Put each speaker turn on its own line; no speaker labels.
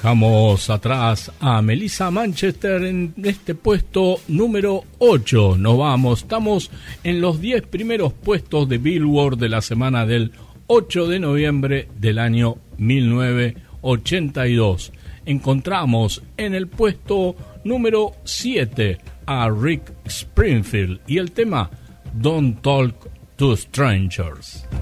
Dejamos atrás a Melissa Manchester en este puesto número 8. Nos vamos, estamos en los 10 primeros puestos de Billboard de la semana del 8 de noviembre del año 1982. Encontramos en el puesto número 7 a Rick Springfield y el tema Don't Talk to Strangers.